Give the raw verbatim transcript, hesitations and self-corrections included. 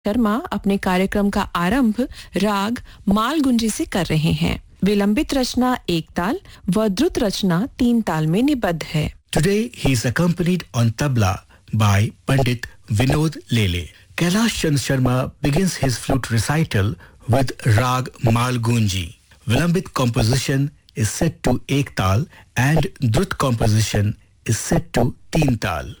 शर्मा अपने कार्यक्रम का आरंभ राग मालगुंजी से कर रहे हैं। विलंबित रचना एक ताल व द्रुत रचना तीन ताल में निबद्ध है। Today he is accompanied on tabla by Pandit Vinod Lele. Kailash Chand Sharma begins his flute recital with Rag Malgunji. Vilambit composition is set to ek tal and Drut composition is set to teen tal.